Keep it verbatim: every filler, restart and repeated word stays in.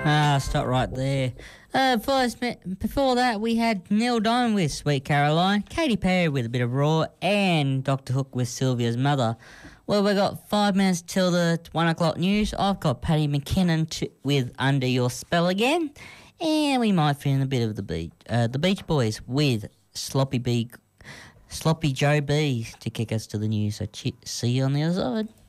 Ah, stop right there. Uh, first, before that, we had Neil Diamond with Sweet Caroline, Katy Perry with a bit of Raw, and Doctor Hook with Sylvia's Mother. Well, we've got five minutes till the one o'clock news. I've got Paddy McKinnon to, with Under Your Spell again, and we might fit in a bit of the beach, uh, the Beach Boys with Sloppy B, Sloppy Joe B to kick us to the news. So, see you on the other side.